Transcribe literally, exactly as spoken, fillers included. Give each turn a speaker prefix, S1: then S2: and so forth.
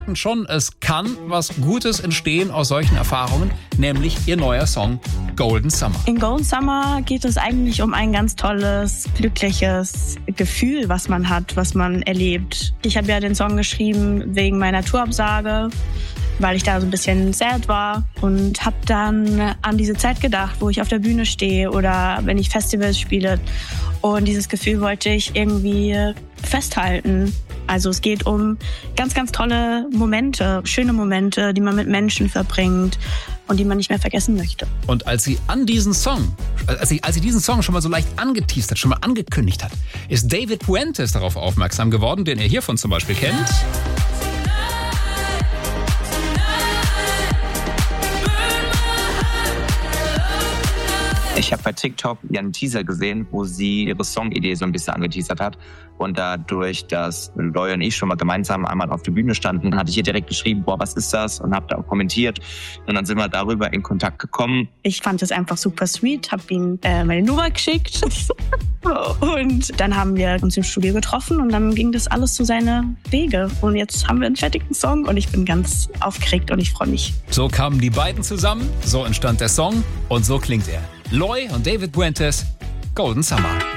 S1: Und schon, es kann was Gutes entstehen aus solchen Erfahrungen, nämlich ihr neuer Song Golden Summer.
S2: In Golden Summer geht es eigentlich um ein ganz tolles, glückliches Gefühl, was man hat, was man erlebt. Ich habe ja den Song geschrieben wegen meiner Tourabsage, weil ich da so ein bisschen sad war und habe dann an diese Zeit gedacht, wo ich auf der Bühne stehe oder wenn ich Festivals spiele. Und dieses Gefühl wollte ich irgendwie festhalten. Also es geht um ganz, ganz tolle Momente, schöne Momente, die man mit Menschen verbringt und die man nicht mehr vergessen möchte.
S1: Und als sie an diesen Song, als sie, als sie diesen Song schon mal so leicht angeteased hat, schon mal angekündigt hat, ist David Puentes darauf aufmerksam geworden, den ihr hiervon zum Beispiel kennt.
S3: Ich habe bei TikTok ihren Teaser gesehen, wo sie ihre Songidee so ein bisschen angeteasert hat. Und dadurch, dass Loy und ich schon mal gemeinsam einmal auf der Bühne standen, hatte ich ihr direkt geschrieben, boah, was ist das? Und habe da auch kommentiert. Und dann sind wir darüber in Kontakt gekommen.
S2: Ich fand es einfach super sweet, habe ihm äh, meine Nummer geschickt. Und dann haben wir uns im Studio getroffen und dann ging das alles so seine Wege. Und jetzt haben wir einen fertigen Song und ich bin ganz aufgeregt und ich freue mich.
S1: So kamen die beiden zusammen, so entstand der Song und so klingt er. Loy und David Puentes, Golden Summer.